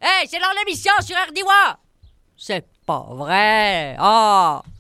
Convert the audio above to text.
Hey, c'est l'heure de l'émission sur RDY! C'est pas vrai! Ah!